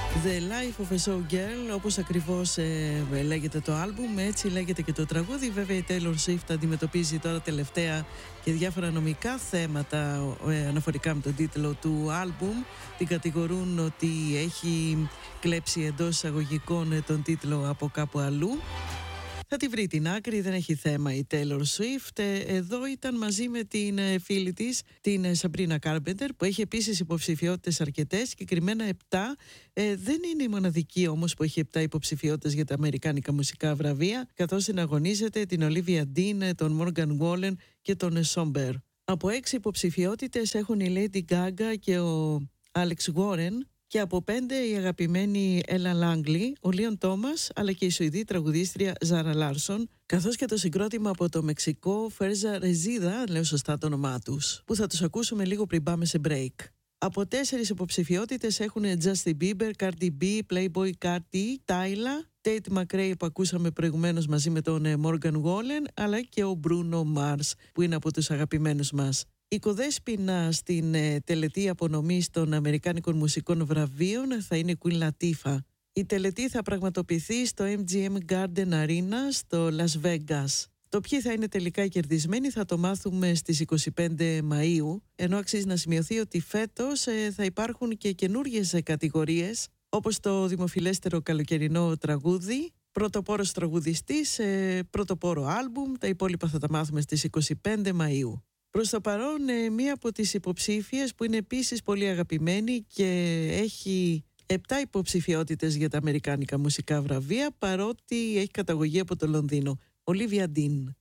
The Life of a Showgirl, όπως ακριβώς λέγεται το άλμπουμ, έτσι λέγεται και το τραγούδι. Βέβαια η Taylor Swift αντιμετωπίζει τώρα τελευταία και διάφορα νομικά θέματα αναφορικά με τον τίτλο του άλμπουμ. Την κατηγορούν ότι έχει κλέψει εντός εισαγωγικών τον τίτλο από κάπου αλλού. Θα τη βρει την άκρη, δεν έχει θέμα η Taylor Swift. Εδώ ήταν μαζί με την φίλη της, την Sabrina Carpenter, που έχει επίσης υποψηφιότητες αρκετές, συγκεκριμένα 7. Δεν είναι η μοναδική όμως που έχει 7 υποψηφιότητες για τα αμερικάνικα μουσικά βραβεία, καθώς συναγωνίζεται την Olivia Dean, τον Morgan Wallen και τον Sean Baer. Από 6 υποψηφιότητες έχουν η Lady Gaga και ο Alex Warren, και από 5 η αγαπημένη Ella Langley, ο Leon Thomas, αλλά και η Σουηδή τραγουδίστρια Zara Larsson, καθώς και το συγκρότημα από το Μεξικό Fuerza Regida, λέω σωστά το όνομά τους, που θα τους ακούσουμε λίγο πριν πάμε σε break. Από 4 υποψηφιότητες έχουν Justin Bieber, Cardi B, Playboi Carti, Tyla, Tate McRae που ακούσαμε προηγουμένως μαζί με τον Morgan Wallen, αλλά και ο Bruno Mars που είναι από τους αγαπημένους μας. Η κοδέσποινα στην τελετή απονομής των Αμερικάνικων Μουσικών Βραβείων θα είναι η Queen Latifah. Η τελετή θα πραγματοποιηθεί στο MGM Garden Arena στο Las Vegas. Το ποιοι θα είναι τελικά οι κερδισμένοι θα το μάθουμε στις 25 Μαΐου, ενώ αξίζει να σημειωθεί ότι φέτος θα υπάρχουν και καινούργιες κατηγορίες, όπως το δημοφιλέστερο καλοκαιρινό τραγούδι, πρωτοπόρος τραγουδιστής, πρωτοπόρο άλμπουμ. Τα υπόλοιπα θα τα μάθουμε στις 25 Μαΐου. Προς το παρόν, μία από τις υποψήφιες που είναι επίσης πολύ αγαπημένη και έχει 7 υποψηφιότητες για τα αμερικάνικα μουσικά βραβεία, παρότι έχει καταγωγή από το Λονδίνο, Olivia Dean.